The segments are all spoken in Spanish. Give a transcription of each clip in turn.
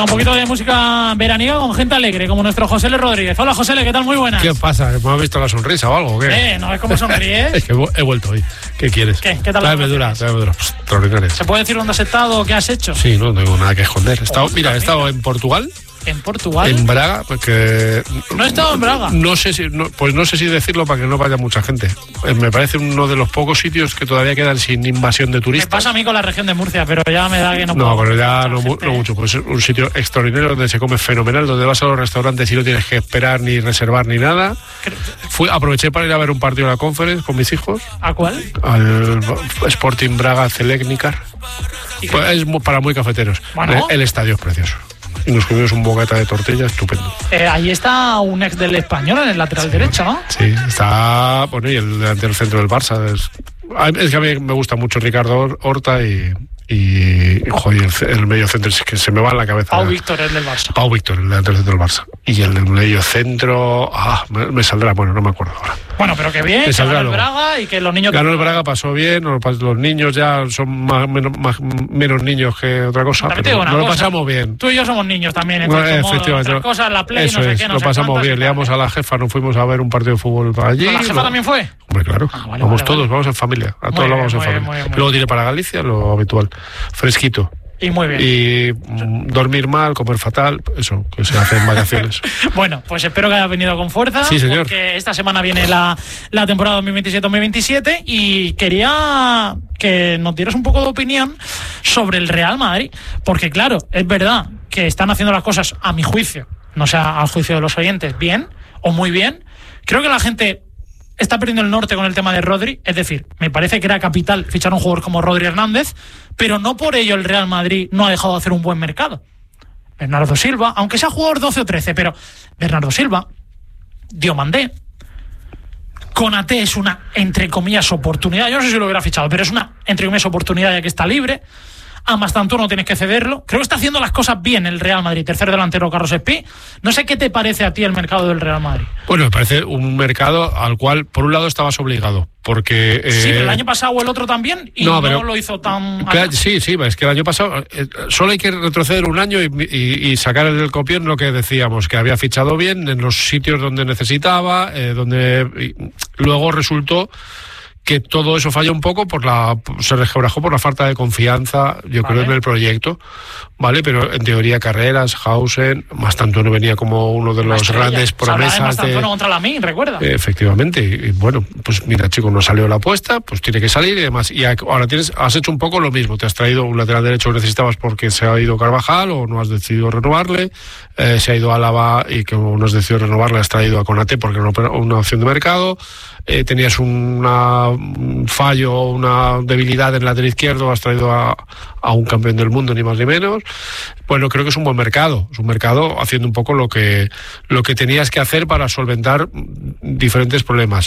un poquito de música veraniega con gente alegre, como nuestro José L. Rodríguez. Hola, José L., ¿qué tal? Muy buenas. ¿Qué pasa? ¿Me has visto la sonrisa o algo? ¿Qué? No ves cómo sonríes. Es que he vuelto hoy. ¿Qué quieres? ¿Qué tal? Tráeme dura. Extraordinaria. ¿Se puede decir dónde has estado o qué has hecho? Sí, no tengo nada que esconder. He estado en Portugal. ¿En Portugal? En Braga, porque... ¿No he estado en Braga? No sé si decirlo para que no vaya mucha gente. Me parece uno de los pocos sitios que todavía quedan sin invasión de turistas. Me pasa a mí con la región de Murcia, pero ya me da que no puedo. No, pero ya no mucho. Pues es un sitio extraordinario donde se come fenomenal, donde vas a los restaurantes y no tienes que esperar ni reservar ni nada. Aproveché para ir a ver un partido de la Conference con mis hijos. ¿A cuál? Al Sporting Braga Celecnicar. Pues es para muy cafeteros. Bueno. El estadio es precioso. Y nos comimos un bocata de tortilla estupendo. Ahí está un ex del Español en el lateral derecho, ¿no? Sí, está... Bueno, y el delantero centro del Barça. Es que a mí me gusta mucho Ricardo Horta y joder, el medio centro es que se me va en la cabeza. Pau Víctor, el del Barça. Pau Víctor, el delantero centro del Barça. Y el del medio centro... me saldrá, bueno, no me acuerdo ahora. Bueno, pero que bien, que ganó el Braga y que los niños... Ganó el Braga, pasó bien, los niños ya son menos niños que otra cosa, pero nos lo pasamos bien. Tú y yo somos niños también, efectivamente. Otras cosas, la Play, eso no sé es, qué, no lo sé pasamos bien, liamos a la jefa, nos fuimos a ver un partido de fútbol para allí. ¿La jefa también fue? Hombre, claro, vamos todos, vamos en familia, a todos vamos en familia. Luego tiré para Galicia, lo habitual, fresquito. Y muy bien. Y dormir mal, comer fatal, eso, que se hace en vacaciones. Bueno, pues espero que haya venido con fuerza. Sí, señor. Porque esta semana viene la temporada 2027-2027 y quería que nos dieras un poco de opinión sobre el Real Madrid. Porque claro, es verdad que están haciendo las cosas, a mi juicio, no sea al juicio de los oyentes, bien o muy bien. Creo que la gente está perdiendo el norte con el tema de Rodri, es decir, me parece que era capital fichar a un jugador como Rodri Hernández, pero no por ello el Real Madrid no ha dejado de hacer un buen mercado. Bernardo Silva, aunque sea jugador 12 o 13, pero Bernardo Silva, Diomandé, Konaté es una, entre comillas, oportunidad. Yo no sé si lo hubiera fichado, pero es una, entre comillas, oportunidad ya que está libre. A Mastantuono no tienes que cederlo. Creo que está haciendo las cosas bien el Real Madrid. Tercer delantero, Carlos Espí. No sé qué te parece a ti el mercado del Real Madrid. Bueno, me parece un mercado al cual, por un lado, estabas obligado. Porque, sí, pero el año pasado el otro también y no lo hizo tan... Sí, es que el año pasado solo hay que retroceder un año y sacar el copión lo que decíamos, que había fichado bien en los sitios donde necesitaba, luego resultó que todo eso falla un poco se resquebrajó por la falta de confianza, creo, en el proyecto, ¿vale? Pero en teoría Carreras, Hausen, Mastantuono venía como uno de los grandes promesas. Mastantuono contra Lamine, recuerda. Efectivamente, y bueno, pues mira, chico, no salió la apuesta, pues tiene que salir y demás. Y ahora has hecho un poco lo mismo, te has traído un lateral derecho que necesitabas porque se ha ido Carvajal o no has decidido renovarle, se ha ido Álava y que no has decidido renovarle, has traído a Konaté porque era una opción de mercado. Tenías un fallo, una debilidad en el lateral izquierdo, has traído a un campeón del mundo, ni más ni menos. Bueno, creo que es un buen mercado. Es un mercado haciendo un poco lo que tenías que hacer para solventar diferentes problemas.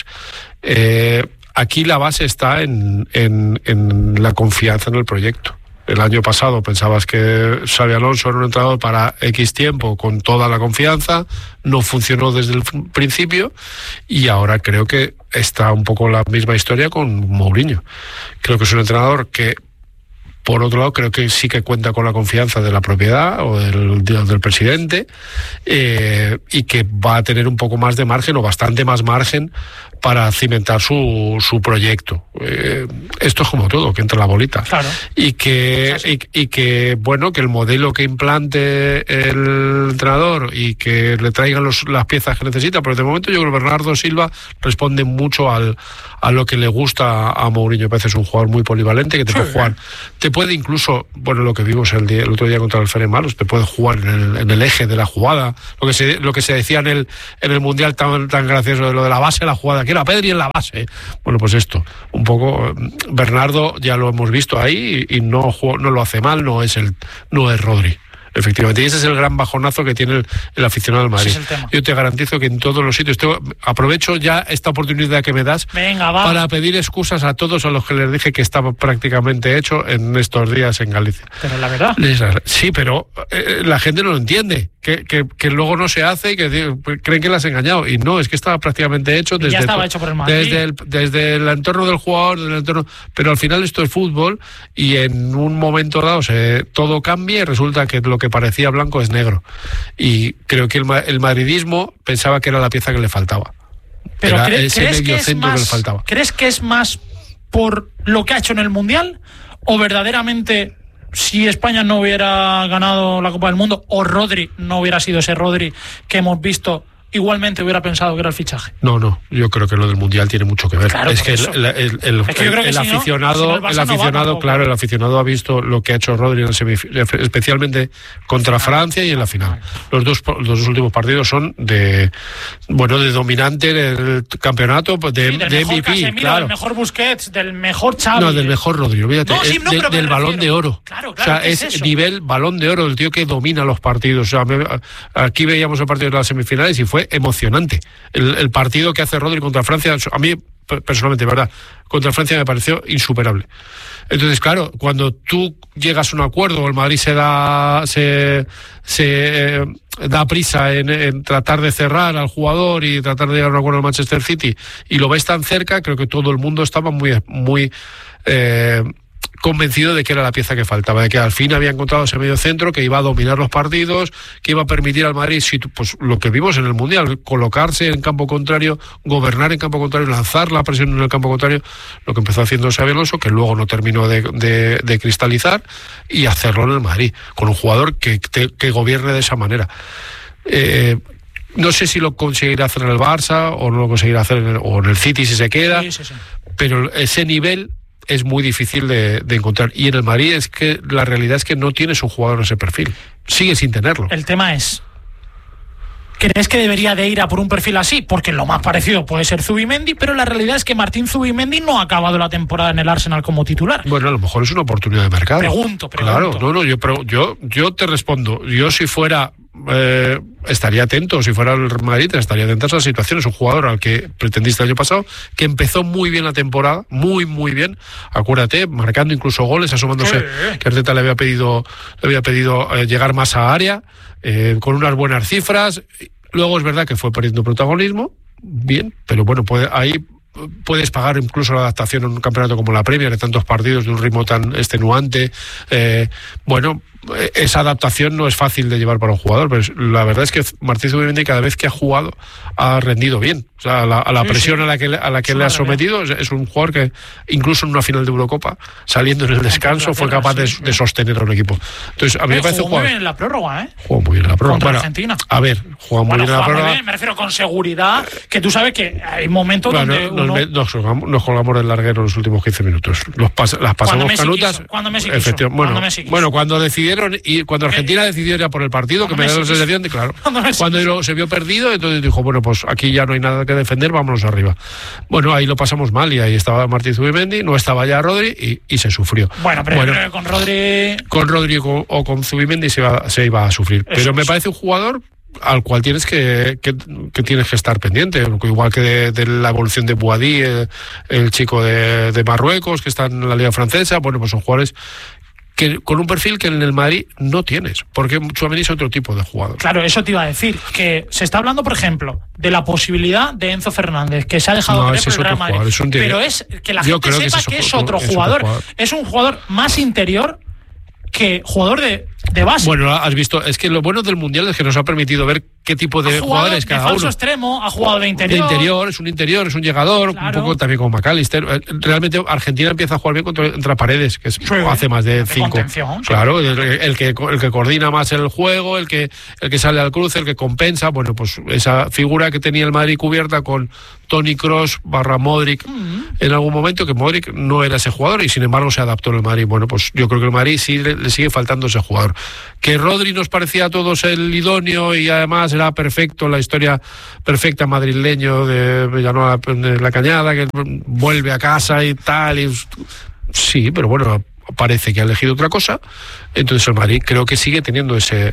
Aquí la base está en la confianza en el proyecto. El año pasado pensabas que Xabi Alonso era un entrenador para X tiempo con toda la confianza, no funcionó desde el principio y ahora creo que está un poco la misma historia con Mourinho. Creo que es un entrenador que, por otro lado, creo que sí que cuenta con la confianza de la propiedad o del presidente y que va a tener un poco más de margen o bastante más margen para cimentar su proyecto. Esto es como todo, que entra la bolita. Claro. Y que bueno, que el modelo que implante el entrenador y que le traigan las piezas que necesita, pero de momento yo creo que Bernardo Silva responde mucho a lo que le gusta a Mourinho. Parece es un jugador muy polivalente que te puede jugar. Te puede incluso, bueno, lo que vimos el otro día contra el Ferenbaros, te puede jugar en el eje de la jugada. Lo que se decía en el Mundial tan gracioso de lo de la base de la jugada, que era Pedri en la base. Bueno, pues esto, un poco, Bernardo ya lo hemos visto ahí y no lo hace mal, no es Rodri. Efectivamente, y ese es el gran bajonazo que tiene el aficionado del Madrid. Yo te garantizo que en todos los sitios, aprovecho ya esta oportunidad que me das para pedir excusas a todos a los que les dije que estaba prácticamente hecho en estos días en Galicia. Pero la verdad. Sí, pero la gente no lo entiende, que luego no se hace y que creen que le has engañado. Y no, es que estaba prácticamente hecho ya estaba hecho por el Madrid. Desde el entorno del jugador, pero al final esto es fútbol y en un momento dado todo cambia y resulta que lo que que parecía blanco es negro. Y creo que el madridismo pensaba que era la pieza que le faltaba. Pero era ¿crees ese que medio es centro más, que le faltaba. ¿crees que es más por lo que ha hecho en el Mundial? ¿O verdaderamente, si España no hubiera ganado la Copa del Mundo, o Rodri no hubiera sido ese Rodri que hemos visto, igualmente hubiera pensado que era el fichaje? No, yo creo que lo del Mundial tiene mucho que ver. Claro, es que el aficionado, claro, el aficionado ha visto lo que ha hecho Rodri en especialmente contra Francia y en la final. Los dos últimos partidos son de dominante en el campeonato, de MVP, Casemiro, claro. Del mejor Busquets, del mejor Xavi. No, del mejor Rodri, fíjate, del Balón de Oro. Claro, o sea, es nivel Balón de Oro, el tío que domina los partidos. O sea, aquí veíamos el partido de las semifinales y fue emocionante. El partido que hace Rodri contra Francia, a mí personalmente, verdad, contra Francia me pareció insuperable. Entonces, claro, cuando tú llegas a un acuerdo, el Madrid se da prisa en tratar de cerrar al jugador y tratar de llegar a un acuerdo al Manchester City, y lo ves tan cerca, creo que todo el mundo estaba muy convencido de que era la pieza que faltaba, de que al fin había encontrado ese medio centro que iba a dominar los partidos, que iba a permitir al Madrid, pues lo que vimos en el Mundial, colocarse en campo contrario, gobernar en campo contrario, lanzar la presión en el campo contrario, lo que empezó haciendo Xabi Alonso, que luego no terminó de cristalizar, y hacerlo en el Madrid, con un jugador que gobierne de esa manera. No sé si lo conseguirá hacer en el Barça o no lo conseguirá hacer en el City si se queda, sí. Pero ese nivel es muy difícil de encontrar. Y en el Madrid es que la realidad es que no tienes un jugador en ese perfil. Sigue sin tenerlo. El tema es, ¿crees que debería de ir a por un perfil así? Porque lo más parecido puede ser Zubimendi, pero la realidad es que Martín Zubimendi no ha acabado la temporada en el Arsenal como titular. Bueno, a lo mejor es una oportunidad de mercado. Pregunto. Claro, yo te respondo. Yo si fuera... estaría atento, si fuera el Madrid estaría atento a esa situación. Es un jugador al que pretendiste el año pasado, que empezó muy bien la temporada, muy bien, acuérdate, marcando incluso goles, asomándose, que Arteta le había pedido llegar más a área, con unas buenas cifras. Luego es verdad que fue perdiendo protagonismo, bien, pero bueno, ahí puedes pagar incluso la adaptación en un campeonato como la Premier, de tantos partidos, de un ritmo tan extenuante. Esa adaptación no es fácil de llevar para un jugador, pero la verdad es que Martín Zubimendi cada vez que ha jugado ha rendido bien. O sea, a la presión a la que le ha sometido, es un jugador que incluso en una final de Eurocopa, saliendo en el descanso, fue capaz de sostener a un equipo. Entonces, a mí me parece un jugador... muy bien en la prórroga, ¿eh? Jugó muy bien en la prórroga. Contra Argentina. A ver, jugó muy bien en la prórroga. Me refiero con seguridad, que tú sabes que hay momentos donde nos colgamos del larguero los últimos 15 minutos. Las pasamos canutas. Cuando Messi quiso. Bueno, cuando decidieron, y cuando Argentina decidió ir a por el partido, que me dio la sensación de, claro, cuando se vio perdido, entonces dijo, bueno, pues aquí ya no hay nada que defender, vámonos arriba. Bueno, ahí lo pasamos mal, y ahí estaba Martín Zubimendi, no estaba ya Rodri, y se sufrió. Bueno, con Rodri... Con Rodri o con Zubimendi se iba a sufrir. Pero me parece un jugador al cual tienes que estar pendiente, igual que de la evolución de Boadí, el chico de Marruecos, que está en la Liga Francesa. Bueno, pues son jugadores que con un perfil que en el Madrid no tienes, porque Tchouaméni es otro tipo de jugador. Claro, eso te iba a decir, que se está hablando, por ejemplo, de la posibilidad de Enzo Fernández, que se ha dejado por el Real Madrid, pero es que la gente sepa que es otro jugador. Es un jugador más interior que jugador de base. Bueno, has visto, es que lo bueno del Mundial es que nos ha permitido ver qué tipo de jugadores cada uno. Ha jugado de falso extremo, ha jugado de interior. Es un llegador, claro. Un poco también como McAllister. Realmente Argentina empieza a jugar bien contra Paredes, que hace más de 5. Claro, el que coordina más el juego, el que sale al cruce, el que compensa. Bueno, pues esa figura que tenía el Madrid cubierta con Toni Kroos / Modric en algún momento, que Modric no era ese jugador y sin embargo se adaptó en el Madrid. Bueno, pues yo creo que el Madrid sí le sigue faltando ese jugador. Que Rodri nos parecía a todos el idóneo y además era perfecto, la historia perfecta madrileño de Villanueva de la Cañada, que vuelve a casa y tal. Sí, pero bueno, parece que ha elegido otra cosa. Entonces el Madrid creo que sigue teniendo ese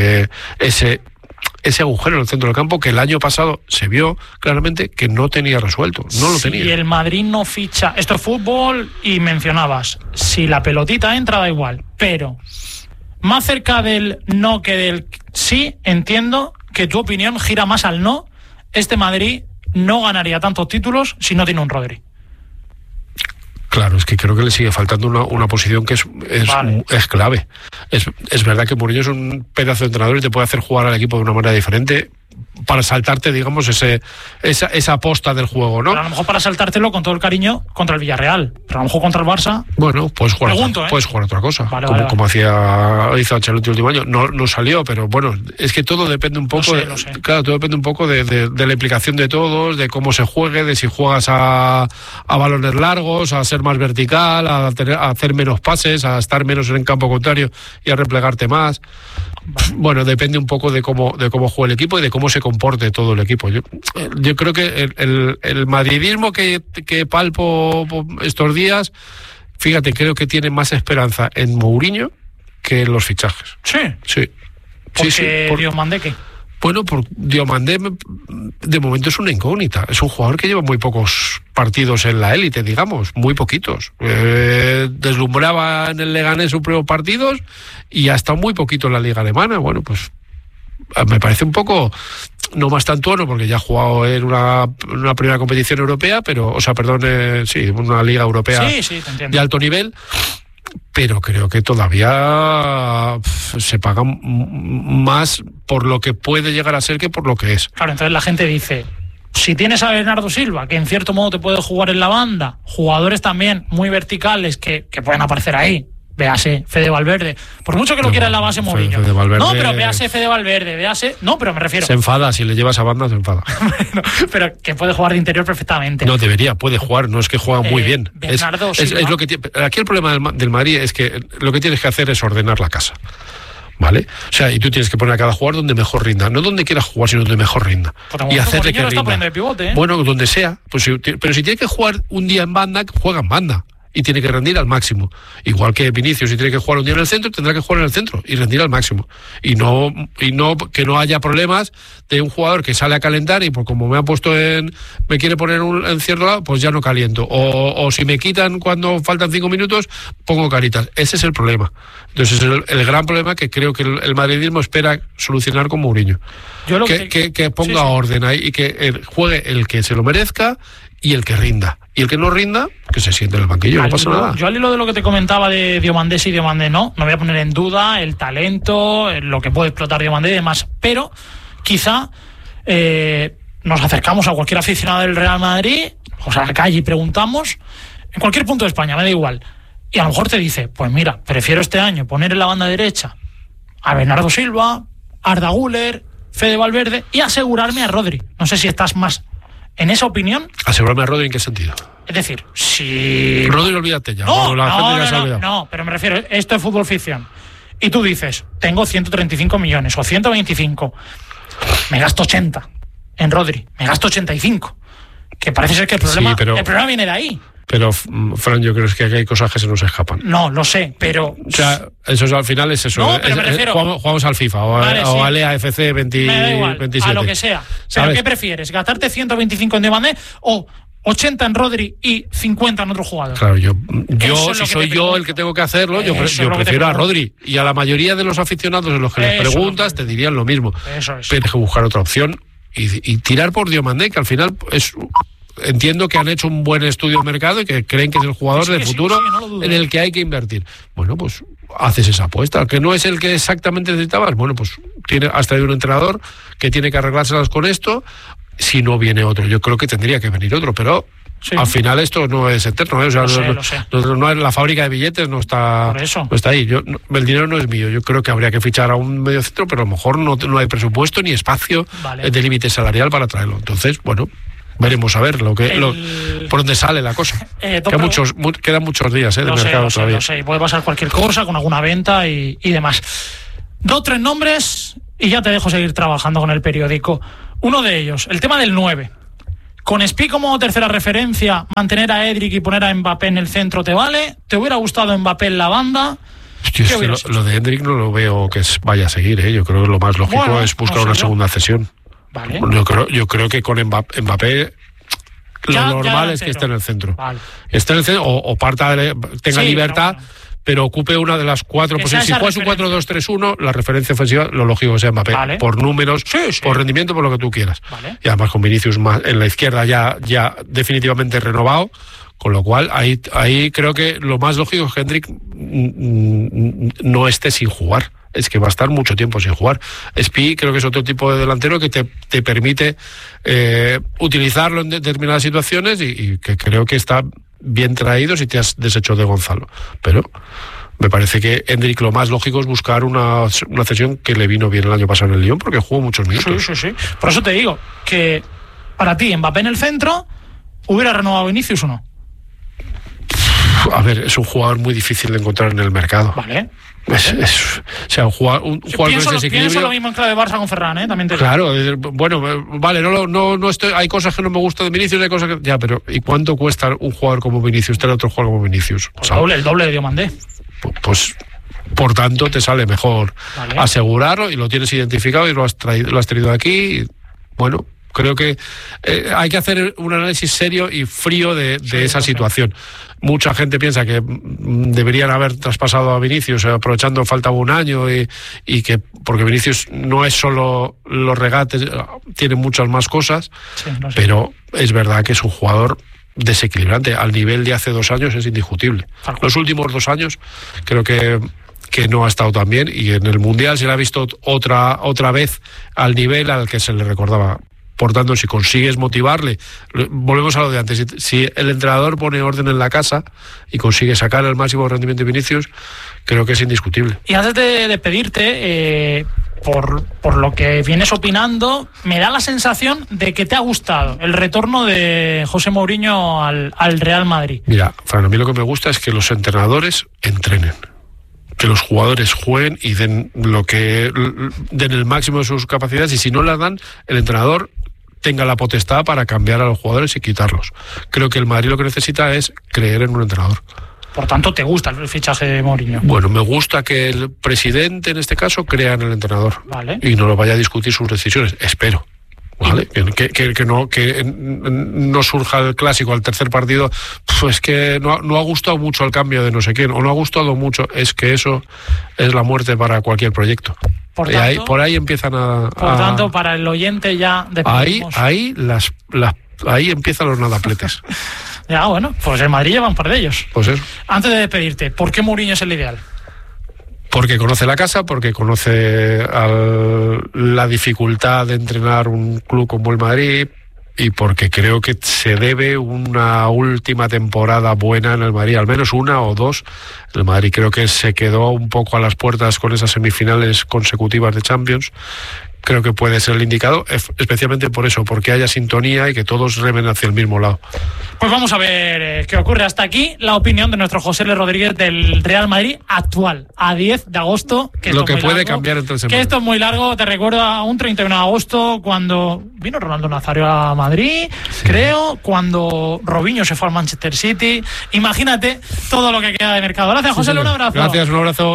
agujero en el centro del campo que el año pasado se vio claramente que no tenía resuelto, no lo tenía. Y el Madrid no ficha, esto es fútbol y mencionabas, si la pelotita entra da igual, pero más cerca del no que del sí, entiendo que tu opinión gira más al no. Este Madrid no ganaría tantos títulos si no tiene un Rodri. Claro, es que creo que le sigue faltando una posición que es clave. Es verdad que Mourinho es un pedazo de entrenador y te puede hacer jugar al equipo de una manera diferente para saltarte, digamos, esa aposta del juego, ¿no? Pero a lo mejor para saltártelo con todo el cariño contra el Villarreal, pero a lo mejor contra el Barça... Bueno, puedes jugar otra cosa, como hizo Ancelotti el último año. No salió, pero bueno, es que todo depende un poco... Claro, todo depende un poco de la implicación de todos, de cómo se juegue, de si juegas a balones largos, a ser más vertical, a hacer menos pases, a estar menos en el campo contrario y a replegarte más. Bueno, depende un poco de cómo juegue el equipo y de cómo se comporte todo el equipo. Yo creo que el madridismo que palpo estos días, fíjate, creo que tiene más esperanza en Mourinho que en los fichajes. Sí. Porque Diomandé, ¿qué? Bueno, Diomandé de momento es una incógnita. Es un jugador que lleva muy pocos partidos en la élite, digamos, muy poquitos. Deslumbraba en el Leganés sus primeros partidos y ha estado muy poquito en la liga alemana. Bueno, pues me parece un poco, no más tantuono, porque ya ha jugado en una primera competición europea, una liga europea de alto nivel. Pero creo que todavía se paga más por lo que puede llegar a ser que por lo que es. Claro, entonces la gente dice, si tienes a Bernardo Silva, que en cierto modo te puede jugar en la banda, jugadores también muy verticales que pueden aparecer ahí, véase Fede Valverde, por mucho que lo quiera en la base Mourinho. No, pero véase Fede Valverde, no, pero me refiero. Se enfada, si le llevas a banda se enfada. Pero que puede jugar de interior perfectamente. No, puede jugar, no es que juega muy bien. Bernardo Silva. Es lo que aquí el problema del Madrid es que lo que tienes que hacer es ordenar la casa. ¿Vale? O sea, y tú tienes que poner a cada jugador donde mejor rinda, no donde quieras jugar, sino donde mejor rinda. Y hacerle que rinda. Está poniendo de pivote, ¿eh? Bueno, donde sea. Pero si tiene que jugar un día en banda, juega en banda. Y tiene que rendir al máximo. Igual que Vinicius, si tiene que jugar un día en el centro, tendrá que jugar en el centro y rendir al máximo. Y no que no haya problemas de un jugador que sale a calentar y por como me quiere poner en cierto lado, pues ya no caliento. O si me quitan cuando faltan 5 minutos, pongo caritas. Ese es el problema. Entonces es el gran problema que creo que el madridismo espera solucionar con Mourinho. Que ponga orden ahí y que juegue el que se lo merezca y el que rinda. Y el que no rinda, que se siente en el banquillo, no pasa nada. Yo al hilo de lo que te comentaba de Diomandé y Diomandé no voy a poner en duda el talento, lo que puede explotar Diomandé y demás, pero quizá nos acercamos a cualquier aficionado del Real Madrid, o sea, a la calle y preguntamos, en cualquier punto de España, me da igual, y a lo mejor te dice, pues mira, prefiero este año poner en la banda derecha a Bernardo Silva, Arda Güler, Fede Valverde y asegurarme a Rodri. No sé si estás más en esa opinión. ¿Asegurarme a Rodri en qué sentido? Es decir, si... Rodri, olvídate ya. No, pero me refiero, esto es fútbol ficción. Y tú dices, tengo 135 millones o 125. Me gasto 80 en Rodri. Me gasto 85. Que parece ser que el problema viene de ahí. Pero, Fran, yo creo que hay cosas que se nos escapan. No, lo sé, pero... O sea, eso al final es eso. No, pero me refiero... Jugamos al FIFA o al EAFC 27. A lo que sea. ¿Pero qué prefieres? ¿Gastarte 125 en Diomandé o 80 en Rodri y 50 en otro jugador? Claro, si soy yo el que tengo que hacerlo, yo prefiero a Rodri. Y a la mayoría de los aficionados en los que les preguntas te dirían lo mismo. Eso es. Tienes que buscar otra opción y tirar por Diomandé, que al final es... Entiendo que han hecho un buen estudio de mercado y que creen que es el jugador del futuro en el que hay que invertir. Bueno, pues haces esa apuesta. Que no es el que exactamente necesitabas. Bueno, pues has traído un entrenador que tiene que arreglárselas con esto. Si no viene otro, yo creo que tendría que venir otro, pero al final esto no es eterno, ¿eh? O sea, no es la fábrica de billetes, no está ahí. El dinero no es mío. Yo creo que habría que fichar a un mediocentro, pero a lo mejor no hay presupuesto ni espacio de límite salarial para traerlo. Entonces, bueno, veremos a ver por dónde sale la cosa. Quedan muchos días de mercado todavía. Lo sé, puede pasar cualquier cosa con alguna venta y demás. 2 o 3 nombres y ya te dejo seguir trabajando con el periódico. Uno de ellos, el tema del 9. Con Spi como tercera referencia, mantener a Edric y poner a Mbappé en el centro, ¿te vale? ¿Te hubiera gustado Mbappé en la banda? Lo de Edric no lo veo que vaya a seguir, ¿eh? Yo creo que lo más lógico es buscar una segunda cesión. Vale. Yo creo que con Mbappé lo normal es que esté en el centro. Vale. Esté en el centro o tenga libertad, pero ocupe una de las 4 posiciones. Si juegas un 4-2-3-1, la referencia ofensiva, lo lógico es Mbappé. Vale. Por números, por rendimiento, por lo que tú quieras. Vale. Y además con Vinicius en la izquierda ya definitivamente renovado, Con lo cual, ahí creo que lo más lógico es que Hendrik no esté sin jugar. Es que va a estar mucho tiempo sin jugar. Spi creo que es otro tipo de delantero que te permite utilizarlo en determinadas situaciones y que creo que está bien traído si te has deshecho de Gonzalo. Pero me parece que Hendrik lo más lógico es buscar una cesión que le vino bien el año pasado en el Lyon porque jugó muchos minutos. Sí. Por eso te digo que para ti Mbappé en el centro, ¿hubiera renovado Vinicius o no? A ver, es un jugador muy difícil de encontrar en el mercado. Vale. O sea, un jugador con ese desequilibrio. Pienso lo mismo en clave Barça con Ferran, también te digo. Claro, bueno, vale, no estoy, hay cosas que no me gustan de Vinicius, hay cosas que ya, pero ¿y cuánto cuesta un jugador como Vinicius, tener otro jugador como Vinicius? Pues el doble de Diomandé. Pues por tanto te sale mejor asegurarlo y lo tienes identificado y lo has traído aquí. Bueno, creo que hay que hacer un análisis serio y frío de esa situación. Mucha gente piensa que deberían haber traspasado a Vinicius aprovechando faltaba un año y que porque Vinicius no es solo los regates, tiene muchas más cosas, pero es verdad que es un jugador desequilibrante. Al nivel de hace 2 años es indiscutible. Los últimos 2 años creo que no ha estado tan bien y en el Mundial se le ha visto otra vez al nivel al que se le recordaba. Por tanto, si consigues motivarle, volvemos a lo de antes, si el entrenador pone orden en la casa y consigue sacar el máximo rendimiento de Vinicius, creo que es indiscutible. Y antes de despedirte, por lo que vienes opinando, me da la sensación de que te ha gustado el retorno de José Mourinho al Real Madrid. Mira, Fran, a mí lo que me gusta es que los entrenadores entrenen, que los jugadores jueguen y den el máximo de sus capacidades, y si no las dan, el entrenador tenga la potestad para cambiar a los jugadores y quitarlos. Creo que el Madrid lo que necesita es creer en un entrenador. Por tanto, ¿te gusta el fichaje de Mourinho? Bueno, me gusta que el presidente, en este caso, crea en el entrenador. Vale. Y no lo vaya a discutir sus decisiones. Espero. ¿Vale? Que no surja el clásico al tercer partido, pues que no ha gustado mucho el cambio de no sé quién, o no ha gustado mucho. Es que eso es la muerte para cualquier proyecto. Por ahí empiezan Por tanto, para el oyente ya despedimos. Ahí empiezan los nadapletes. Ya, bueno, pues el Madrid lleva un par de ellos. Pues eso. Antes de despedirte, ¿por qué Mourinho es el ideal? Porque conoce la casa, porque conoce la dificultad de entrenar un club como el Madrid y porque creo que se debe una última temporada buena en el Madrid, al menos 1 o 2. El Madrid creo que se quedó un poco a las puertas con esas semifinales consecutivas de Champions. Creo que puede ser el indicado, especialmente por eso, porque haya sintonía y que todos remen hacia el mismo lado. Pues vamos a ver qué ocurre. Hasta aquí la opinión de nuestro José L. Rodríguez del Real Madrid actual, a 10 de agosto. Lo que puede cambiar entre semanas. Que esto es muy largo, te recuerdo a un 31 de agosto, cuando vino Ronaldo Nazario a Madrid, sí. Creo, cuando Robinho se fue al Manchester City. Imagínate todo lo que queda de mercado. Gracias, José L. Un abrazo. Gracias, un abrazo.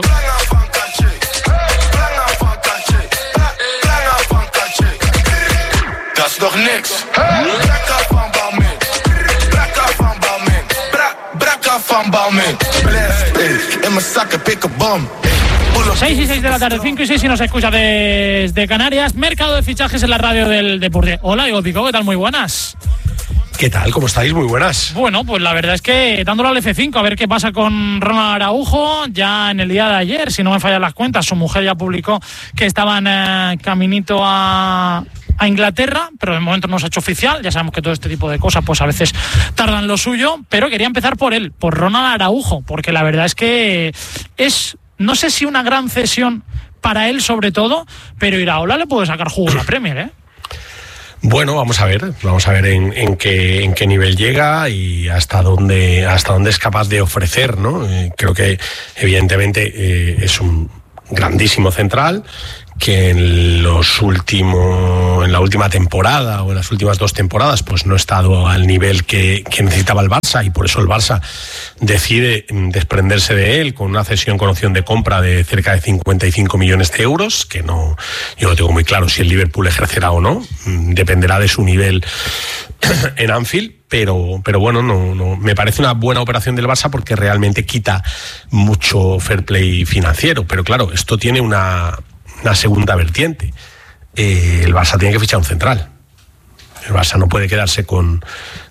Dat is nog niks. Brakka van Balmain. Brakka van Balmain. Brakka van Balmain. En mijn zakken pikken bom. 6 y 6 de la tarde, 5 y 6 si nos escucha desde Canarias. Mercado de fichajes en la radio del deporte. Hola, Diego Pico, ¿qué tal? Muy buenas. ¿Qué tal? ¿Cómo estáis? Muy buenas. Bueno, pues la verdad es que dándole al F5 a ver qué pasa con Ronald Araujo. Ya en el día de ayer, si no me fallan las cuentas, su mujer ya publicó que estaban caminito a Inglaterra, pero de momento no se ha hecho oficial. Ya sabemos que todo este tipo de cosas pues a veces tardan lo suyo, pero quería empezar por él, por Ronald Araujo, porque la verdad es que es, no sé si una gran cesión para él sobre todo, pero Iraola le puede sacar jugo a la Premier, ¿eh? Bueno, vamos a ver en qué nivel llega y hasta dónde es capaz de ofrecer, ¿no? Creo que evidentemente es un grandísimo central que en la última temporada o en las últimas 2 temporadas pues no ha estado al nivel que necesitaba el Barça, y por eso el Barça decide desprenderse de él con una cesión con opción de compra de cerca de 55 millones de euros, que no, yo no tengo muy claro si el Liverpool ejercerá o no, dependerá de su nivel en Anfield, pero bueno, no me parece una buena operación del Barça porque realmente quita mucho fair play financiero, pero claro, esto tiene una segunda vertiente. El Barça tiene que fichar un central. El Barça no puede quedarse con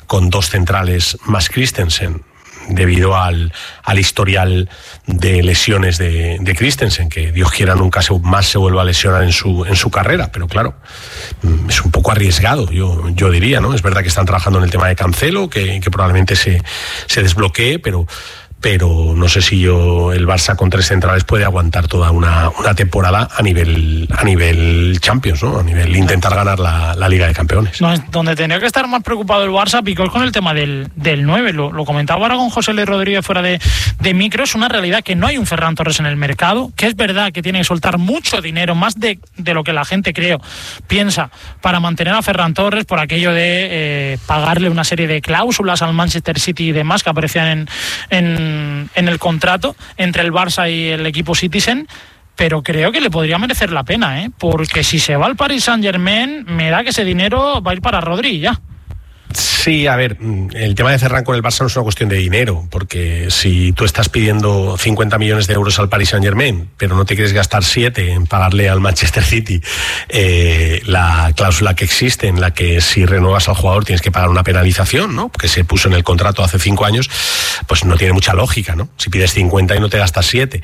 con 2 centrales más Christensen, debido al historial de lesiones de Christensen, que Dios quiera nunca más se vuelva a lesionar en su carrera, pero claro, es un poco arriesgado, yo diría, ¿no? Es verdad que están trabajando en el tema de Cancelo, que probablemente se desbloquee, pero no sé si el Barça con 3 centrales puede aguantar toda una temporada a nivel Champions, ¿no? A nivel intentar ganar la Liga de Campeones. No, donde tendría que estar más preocupado el Barça, Picos, con el tema del 9. Lo comentaba ahora con José Luis Rodríguez fuera de micro. Es una realidad que no hay un Ferran Torres en el mercado, que es verdad que tiene que soltar mucho dinero, más de lo que la gente, creo, piensa, para mantener a Ferran Torres, por aquello de pagarle una serie de cláusulas al Manchester City y demás que aparecían en el contrato entre el Barça y el equipo Citizen, pero creo que le podría merecer la pena, porque si se va al Paris Saint-Germain, me da que ese dinero va a ir para Rodri ya. Sí, a ver, el tema de Ferran con el Barça no es una cuestión de dinero, porque si tú estás pidiendo 50 millones de euros al Paris Saint-Germain, pero no te quieres gastar 7 en pagarle al Manchester City la cláusula que existe en la que si renuevas al jugador tienes que pagar una penalización, ¿no? Que se puso en el contrato hace 5 años, pues no tiene mucha lógica, ¿no? Si pides 50 y no te gastas 7.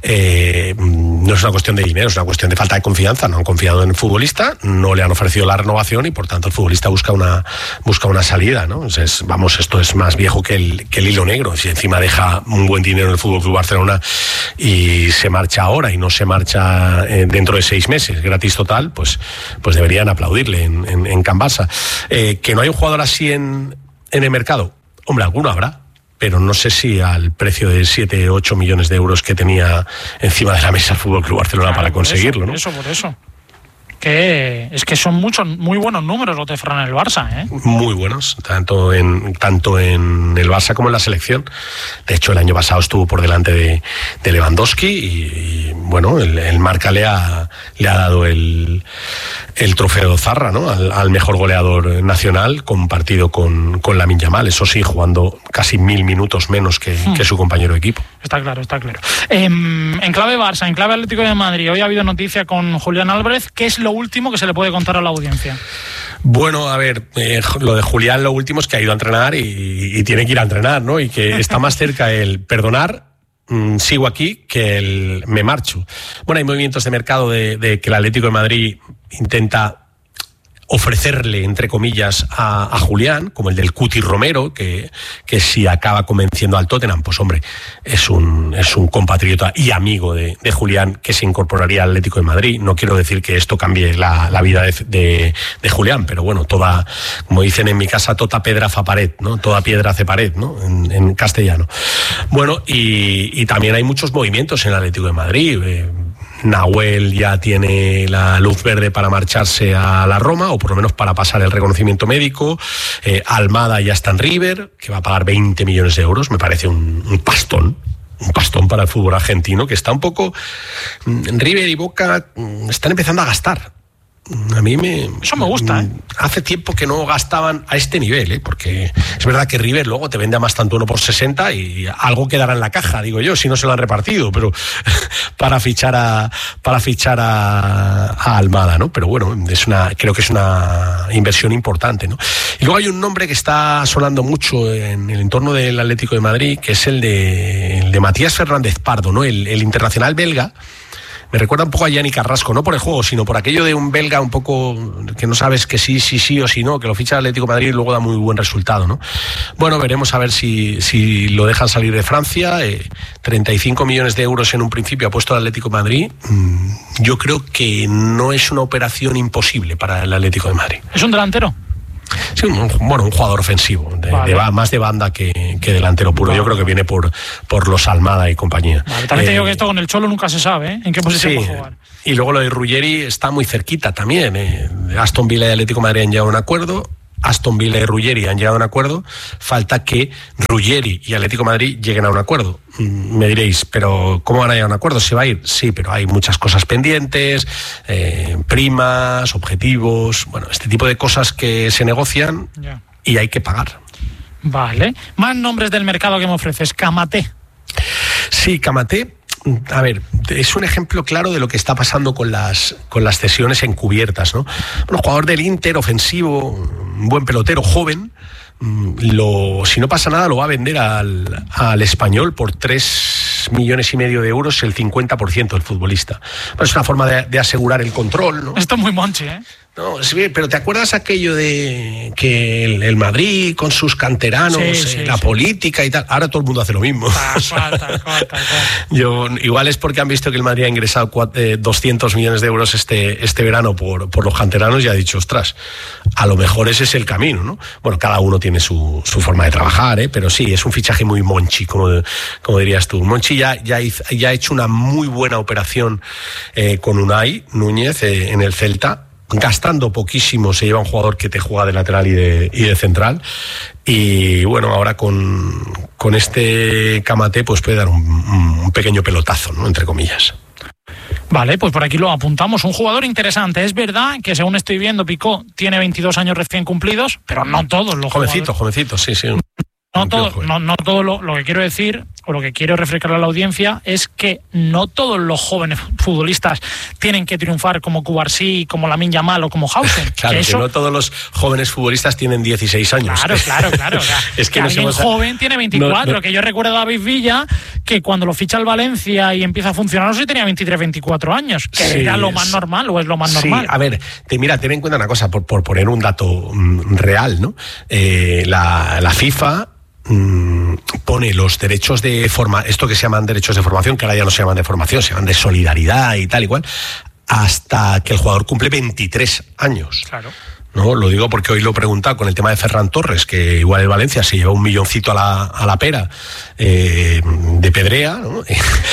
No es una cuestión de dinero, es una cuestión de falta de confianza. No han confiado en el futbolista, no le han ofrecido la renovación y por tanto el futbolista busca una salida, ¿no? Entonces, esto es más viejo que el hilo negro. Si encima deja un buen dinero en el FC Barcelona y se marcha ahora y no se marcha dentro de 6 meses, gratis total, pues deberían aplaudirle en Can Barça. Que no hay un jugador así en el mercado, hombre, alguno habrá, pero no sé si al precio de 7, 8 millones de euros que tenía encima de la mesa el FC Barcelona, claro, para conseguirlo, ¿no? Por eso. Que es que son muy buenos números los de Ferran en el Barça, Muy buenos, tanto en el Barça como en la selección. De hecho, el año pasado estuvo por delante de Lewandowski y bueno, el Marca le ha dado el trofeo Zarra, ¿no? Al mejor goleador nacional, compartido con Lamine Yamal, eso sí, jugando casi 1000 minutos menos que su compañero de equipo. Está claro. En clave Barça, en clave Atlético de Madrid, hoy ha habido noticia con Julián Álvarez. ¿Qué es lo último que se le puede contar a la audiencia? Bueno, a ver, lo de Julián, lo último es que ha ido a entrenar y tiene que ir a entrenar, ¿no? Y que está más cerca el perdonar, sigo aquí, que el me marcho. Bueno, hay movimientos de mercado de que el Atlético de Madrid intenta ofrecerle, entre comillas, a Julián, como el del Cuti Romero, que si acaba convenciendo al Tottenham, pues hombre, es un compatriota y amigo de Julián, que se incorporaría al Atlético de Madrid. No quiero decir que esto cambie la vida de Julián, pero bueno, como dicen en mi casa, tota pedra fa pared, ¿no? Toda piedra hace pared, ¿no? En castellano. Bueno, y también hay muchos movimientos en el Atlético de Madrid. Nahuel ya tiene la luz verde para marcharse a la Roma, o por lo menos para pasar el reconocimiento médico. Almada ya está en River, que va a pagar 20 millones de euros. Me parece un pastón para el fútbol argentino, que está un poco... River y Boca están empezando a gastar. A mí eso me gusta, Hace tiempo que no gastaban a este nivel, porque es verdad que River luego te vende a más tanto uno por 60 y algo quedará en la caja, digo yo, si no se lo han repartido, pero para fichar a Almada, ¿no? Pero bueno, creo que es una inversión importante, ¿no? Y luego hay un nombre que está sonando mucho en el entorno del Atlético de Madrid, que es el de Matías Fernández Pardo, ¿no? El internacional belga. Me recuerda un poco a Yanni Carrasco, no por el juego, sino por aquello de un belga un poco que no sabes que sí o si no, que lo ficha el Atlético de Madrid y luego da muy buen resultado, ¿no? Bueno, veremos a ver si lo dejan salir de Francia. 35 millones de euros en un principio ha puesto el Atlético de Madrid. Yo creo que no es una operación imposible para el Atlético de Madrid. ¿Es un delantero? Sí, un jugador ofensivo, más de banda que delantero puro. Yo creo que viene por los Almada y compañía. También te digo que esto con el Cholo nunca se sabe, en qué posición va a jugar. Y luego lo de Ruggeri está muy cerquita también. Aston Villa y Atlético de Madrid han llegado a un acuerdo. Aston Villa y Ruggeri han llegado a un acuerdo. Falta que Ruggeri y Atlético de Madrid lleguen a un acuerdo. Me diréis, pero ¿cómo van a llegar a un acuerdo? ¿Se va a ir? Sí, pero hay muchas cosas pendientes, primas, objetivos, bueno, este tipo de cosas que se negocian y hay que pagar. Vale. Más nombres del mercado que me ofreces. Kamaté. Sí, Kamaté. A ver, es un ejemplo claro de lo que está pasando con las cesiones encubiertas, ¿no? Bueno, jugador del Inter, ofensivo, un buen pelotero, joven, si no pasa nada, lo va a vender al Español por 3,5 millones de euros, el 50% del futbolista. Pero es una forma de asegurar el control, ¿no? Esto es muy Monchi, ¿eh? No, sí, pero ¿te acuerdas aquello de que el Madrid con sus canteranos, la política y tal? Ahora todo el mundo hace lo mismo. Tal cual. Igual es porque han visto que el Madrid ha ingresado 200 millones de euros este verano por los canteranos y ha dicho, ostras, a lo mejor ese es el camino, ¿no? Bueno, cada uno tiene su forma de trabajar, pero sí, es un fichaje muy Monchi, como dirías tú. Monchi ya ha hecho una muy buena operación con Unai Núñez en el Celta. Gastando poquísimo, se lleva un jugador que te juega de lateral y de central, y bueno, ahora con este Kamate pues puede dar un pequeño pelotazo, ¿no? Entre comillas. Vale, pues por aquí lo apuntamos. Un jugador interesante. Es verdad que, según estoy viendo, Picó tiene 22 años recién cumplidos, pero no todos los jovencito, sí. No todo lo que quiero decir, o lo que quiero refrescar a la audiencia, es que no todos los jóvenes futbolistas tienen que triunfar como Cubarsí, como Lamine Yamal o como Hausen. Claro, que no todos los jóvenes futbolistas tienen 16 años. Claro. Es que alguien joven tiene 24, que yo recuerdo a David Villa, que cuando lo ficha el Valencia y empieza a funcionar, no sé si tenía 23, 24 años, que era lo más normal, o es lo más normal. A ver, ten en cuenta una cosa, por poner un dato real, ¿no? La FIFA pone los derechos de esto que se llaman derechos de formación, que ahora ya no se llaman de formación, se llaman de solidaridad y tal igual, hasta que el jugador cumple 23 años. Claro. No, lo digo porque hoy lo he preguntado con el tema de Ferran Torres, que igual el Valencia se lleva 1 milloncito a la pera de Pedrea, ¿no?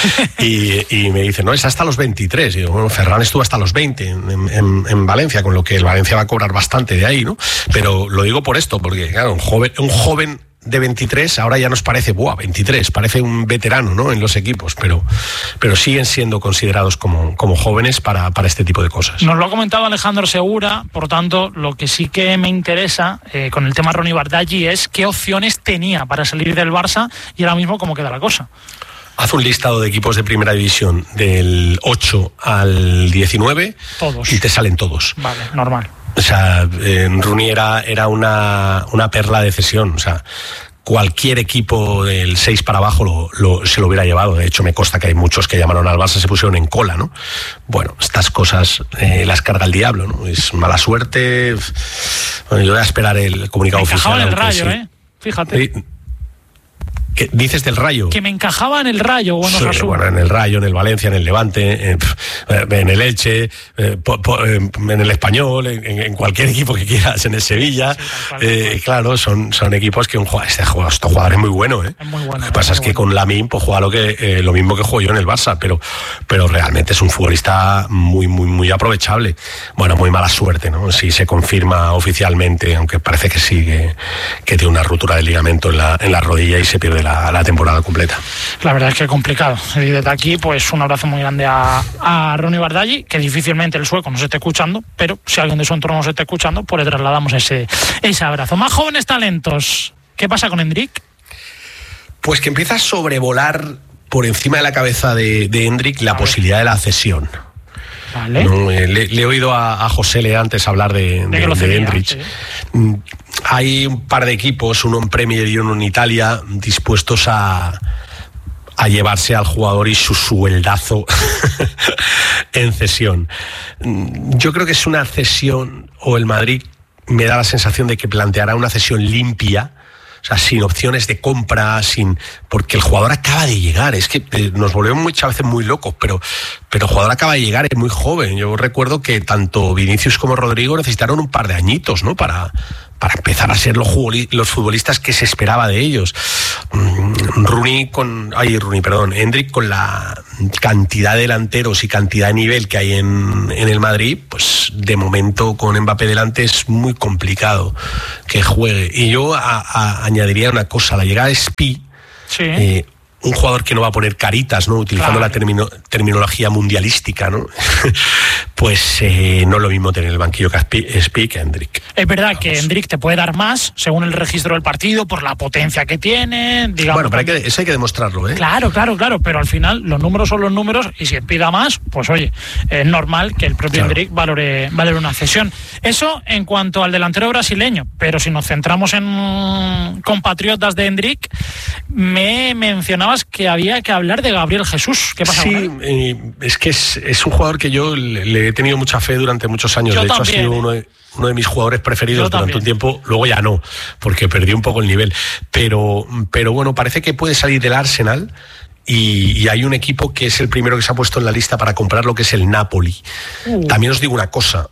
y me dice, no, es hasta los 23. Y digo, bueno, Ferran estuvo hasta los 20 en Valencia, con lo que el Valencia va a cobrar bastante de ahí, ¿no? Pero lo digo por esto, porque claro, un joven de 23 ahora ya nos parece 23, parece un veterano, ¿no? En los equipos, pero siguen siendo considerados como jóvenes para este tipo de cosas. Nos lo ha comentado Alejandro Segura, por tanto, lo que sí que me interesa con el tema Ronny Bardghji es qué opciones tenía para salir del Barça y ahora mismo cómo queda la cosa. Haz un listado de equipos de primera división del 8 al 19 todos. Y te salen todos. Vale, normal. O sea, Rooney era una perla de cesión. O sea, cualquier equipo del 6 para abajo se lo hubiera llevado. De hecho, me consta que hay muchos que llamaron al Barça, se pusieron en cola, ¿no? Bueno, estas cosas las carga el diablo, ¿no? Es mala suerte. Bueno, yo voy a esperar el comunicado oficial. Me encajaba en el Rayo, Fíjate. ¿Qué dices del Rayo? Que me encajaba en el Rayo, bueno, en el Rayo, en el Valencia, en el Levante, en el Elche, en el Español, en cualquier equipo que quieras, en el Sevilla. Sí, claro, son equipos que este jugador es muy bueno, ¿eh? Es muy bueno. Lo que pasa es que con Lamine pues juega lo mismo que juego yo en el Barça, pero realmente es un futbolista muy, muy, muy aprovechable. Bueno, muy mala suerte, ¿no? Si se confirma oficialmente, aunque parece que sí, que tiene una ruptura de ligamento en la rodilla y se pierde la temporada completa. La verdad es que es complicado. Y desde aquí, pues un abrazo muy grande a Ronny Bardghji, que difícilmente el sueco nos esté escuchando, pero si alguien de su entorno nos está escuchando, pues le trasladamos ese abrazo. Más jóvenes talentos. ¿Qué pasa con Endrick? Pues que empieza a sobrevolar por encima de la cabeza de Endrick la posibilidad de la cesión. Vale. Le he oído a José Le antes hablar de Endrick. Sí. Hay un par de equipos, uno en Premier y uno en Italia, dispuestos a llevarse al jugador y su sueldazo en cesión. Yo creo que es una cesión, o el Madrid me da la sensación de que planteará una cesión limpia, o sea, sin opciones de compra, porque el jugador acaba de llegar. Es que nos volvemos muchas veces muy locos, pero el jugador acaba de llegar, es muy joven. Yo recuerdo que tanto Vinicius como Rodrigo necesitaron un par de añitos, ¿no? Para empezar a ser los futbolistas que se esperaba de ellos. Endrick, con la cantidad de delanteros y cantidad de nivel que hay en el Madrid, pues de momento con Mbappé delante es muy complicado que juegue. Y yo añadiría una cosa, la llegada de Spi, sí. un jugador que no va a poner caritas, ¿no? Utilizando la terminología mundialística, ¿no? Pues no es lo mismo tener el banquillo que Hendrik. Es verdad que Hendrik te puede dar más según el registro del partido, por la potencia que tiene, digamos. Bueno, pero eso hay que demostrarlo, ¿eh? Claro, pero al final los números son los números y si pida más, pues oye, es normal que el propio Hendrik valore una cesión. Eso en cuanto al delantero brasileño, pero si nos centramos en compatriotas de Hendrik, me mencionabas que había que hablar de Gabriel Jesús. ¿Qué pasa? Sí, es que es un jugador que yo le he tenido mucha fe durante muchos años. Yo de hecho, también, ha sido uno de mis jugadores preferidos durante un tiempo. Luego ya no, porque perdió un poco el nivel. Pero bueno, parece que puede salir del Arsenal. Y hay un equipo que es el primero que se ha puesto en la lista para comprar, lo que es el Napoli. También os digo una cosa,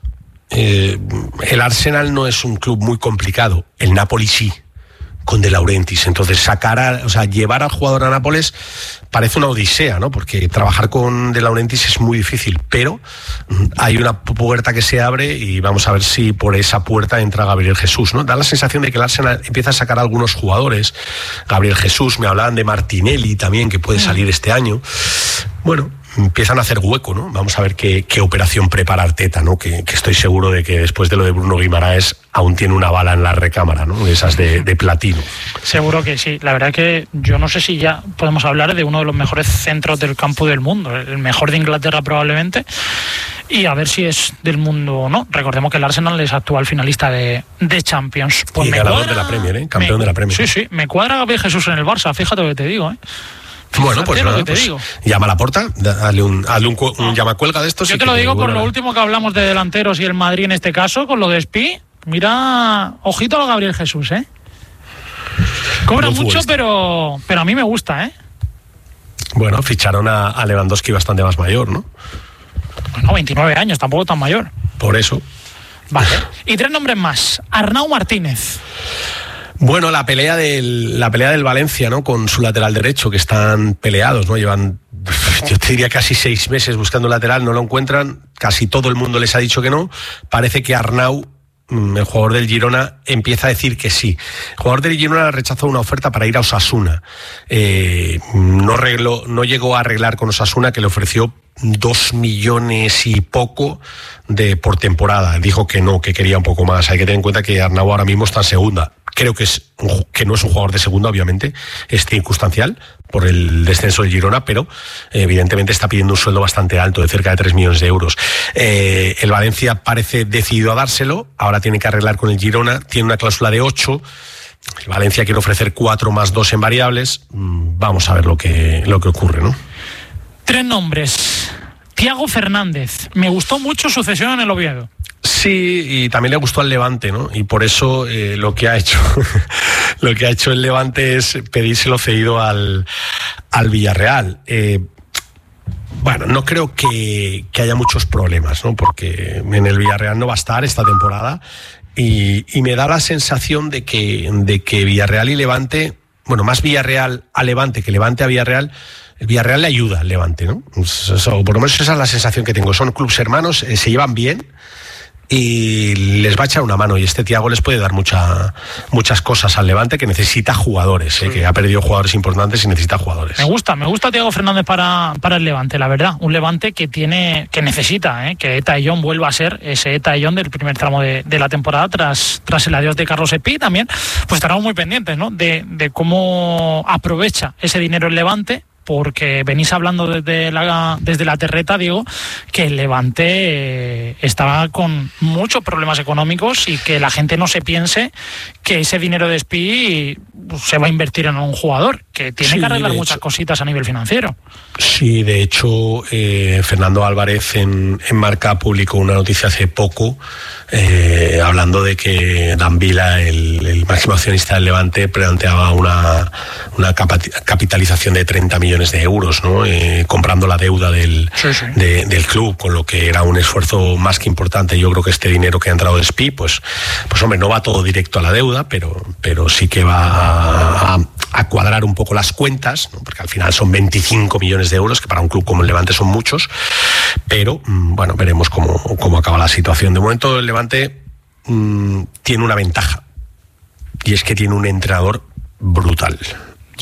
el Arsenal no es un club muy complicado, el Napoli sí, con De Laurentiis. Entonces llevar al jugador a Nápoles parece una odisea, ¿no? Porque trabajar con De Laurentiis es muy difícil, pero hay una puerta que se abre y vamos a ver si por esa puerta entra Gabriel Jesús, ¿no? Da la sensación de que el Arsenal empieza a sacar a algunos jugadores. Gabriel Jesús, me hablaban de Martinelli también, que puede salir este año. Bueno, empiezan a hacer hueco, ¿no? Vamos a ver qué operación prepara Arteta, ¿no? Que estoy seguro de que después de lo de Bruno Guimaraes aún tiene una bala en la recámara, ¿no? Esas de platino. Seguro que sí. La verdad que yo no sé si ya podemos hablar de uno de los mejores centros del campo del mundo, el mejor de Inglaterra probablemente, y a ver si es del mundo o no. Recordemos que el Arsenal es actual finalista de Champions. Pues y ganador de la Premier, ¿eh? Campeón de la Premier. Sí, me cuadra Gabriel Jesús en el Barça, fíjate lo que te digo, ¿eh? Bueno, pues nada, llama a la puerta, hazle un llamacuelga de estos. Yo te lo digo por lo último que hablamos de delanteros y el Madrid en este caso, con lo de Spi. Mira, ojito a Gabriel Jesús, ¿eh? Cobra mucho, pero a mí me gusta, ¿eh? Bueno, ficharon a Lewandowski bastante más mayor, ¿no? Bueno, 29 años, tampoco tan mayor. Por eso. Vale. Y 3 nombres más. Arnau Martínez. Bueno, la pelea del Valencia, ¿no? Con su lateral derecho, que están peleados, ¿no? Llevan, yo te diría, casi 6 meses buscando lateral, no lo encuentran. Casi todo el mundo les ha dicho que no. Parece que Arnau, el jugador del Girona, empieza a decir que sí. El jugador del Girona rechazó una oferta para ir a Osasuna. No llegó a arreglar con Osasuna, que le ofreció 2 millones y poco por temporada. Dijo que no, que quería un poco más. Hay que tener en cuenta que Arnau ahora mismo está en segunda. Creo que no es un jugador de segunda, obviamente, es circunstancial por el descenso del Girona, pero evidentemente está pidiendo un sueldo bastante alto, de cerca de 3 millones de euros. El Valencia parece decidido a dárselo, ahora tiene que arreglar con el Girona, tiene una cláusula de 8, el Valencia quiere ofrecer 4 más 2 en variables. Vamos a ver lo que ocurre, ¿no? 3 nombres. Thiago Fernández. Me gustó mucho su cesión en el Oviedo. Sí, y también le gustó al Levante, ¿no? Y por eso lo que ha hecho el Levante es pedírselo cedido al Villarreal. Bueno, no creo que haya muchos problemas, ¿no? Porque en el Villarreal no va a estar esta temporada y me da la sensación de que Villarreal y Levante, bueno, más Villarreal a Levante que Levante a Villarreal. El Villarreal le ayuda al Levante, ¿no? O por lo menos esa es la sensación que tengo. Son clubes hermanos, se llevan bien y les va a echar una mano. Y este Thiago les puede dar muchas cosas al Levante, que necesita jugadores, que ha perdido jugadores importantes y necesita jugadores. Me gusta Thiago Fernández para el Levante, la verdad. Un Levante que necesita que Eta Eyón vuelva a ser ese Eta Eyón del primer tramo de la temporada tras el adiós de Carlos Epí. También pues estaremos muy pendientes, ¿no? de cómo aprovecha ese dinero el Levante, porque venís hablando desde la terreta, Diego, que el Levante estaba con muchos problemas económicos y que la gente no se piense que ese dinero de Espí se va a invertir en un jugador, que tiene que arreglar muchas cositas a nivel financiero. Sí, de hecho, Fernando Álvarez en Marca publicó una noticia hace poco hablando de que Dan Vila, el máximo accionista del Levante, planteaba una capitalización de 30 millones de euros, ¿no? Comprando la deuda del club, con lo que era un esfuerzo más que importante. Yo creo que este dinero que ha entrado de Espí, pues hombre, no va todo directo a la deuda, pero sí que va a cuadrar un poco las cuentas, ¿no? Porque al final son 25 millones de euros, que para un club como el Levante son muchos, pero bueno, veremos cómo acaba la situación. De momento el Levante tiene una ventaja, y es que tiene un entrenador brutal.